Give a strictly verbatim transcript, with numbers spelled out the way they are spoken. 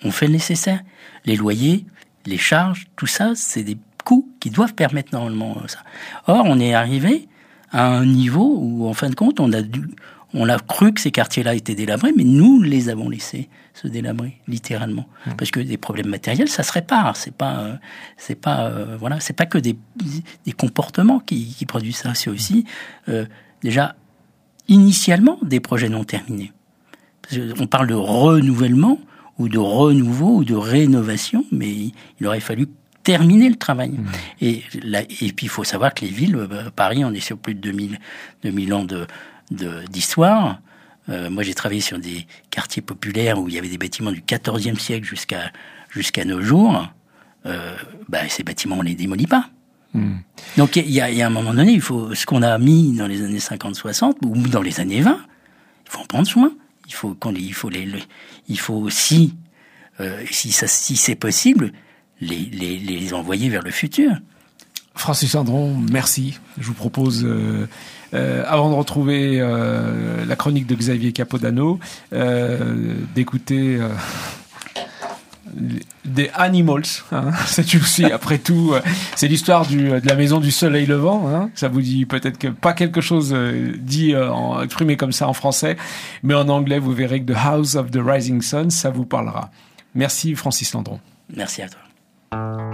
on fait le nécessaire. Les loyers, les charges, tout ça, c'est des coûts qui doivent permettre normalement ça. Or, on est arrivé à un niveau où, en fin de compte, on a dû, on a cru que ces quartiers-là étaient délabrés, mais nous les avons laissés se délabrer, littéralement, mmh. parce que des problèmes matériels, ça se répare. C'est pas, euh, c'est pas, euh, voilà, c'est pas que des, des comportements qui, qui produisent ça. C'est aussi euh, déjà initialement des projets non terminés. Parce on parle de renouvellement ou de renouveau ou de rénovation, mais il aurait fallu terminer le travail. Mmh. Et, là, et puis, il faut savoir que les villes, euh, Paris, on est sur plus de deux mille, deux mille ans de, de, d'histoire. Euh, moi, j'ai travaillé sur des quartiers populaires où il y avait des bâtiments du quatorzième siècle jusqu'à, jusqu'à nos jours. Euh, bah, ces bâtiments, on les démolit pas. Mmh. Donc, il y a, il y a un moment donné, il faut, ce qu'on a mis dans les années cinquante soixante ou dans les années vingt, il faut en prendre soin. Il faut, qu'on, il faut, les, les, il faut aussi, euh, si, ça, si c'est possible, Les, les, les envoyer vers le futur. Francis Landron, merci. Je vous propose, euh, euh, avant de retrouver euh, la chronique de Xavier Capodano, euh, d'écouter euh, des Animals. Hein. C'est aussi, après tout, euh, c'est l'histoire du, de la maison du soleil levant. Hein. Ça vous dit peut-être que pas quelque chose euh, dit, euh, en, exprimé comme ça en français, mais en anglais, vous verrez que The House of the Rising Sun, ça vous parlera. Merci Francis Landron. Merci à toi.